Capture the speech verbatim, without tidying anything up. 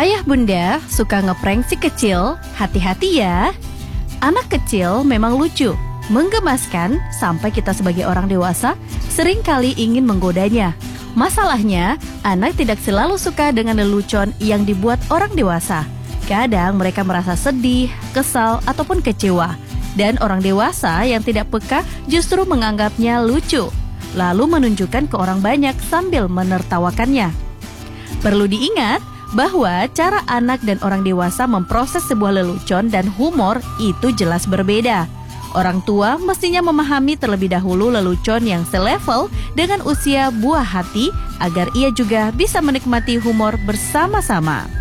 Ayah bunda suka ngeprank si kecil, hati-hati ya. Anak kecil memang lucu, menggemaskan, sampai kita sebagai orang dewasa seringkali ingin menggodanya. Masalahnya, anak tidak selalu suka dengan lelucon yang dibuat orang dewasa. Kadang mereka merasa sedih, kesal, ataupun kecewa. Dan orang dewasa yang tidak peka justru menganggapnya lucu, lalu menunjukkan ke orang banyak sambil menertawakannya. Perlu diingat bahwa cara anak dan orang dewasa memproses sebuah lelucon dan humor itu jelas berbeda. Orang tua mestinya memahami terlebih dahulu lelucon yang selevel dengan usia buah hati agar ia juga bisa menikmati humor bersama-sama.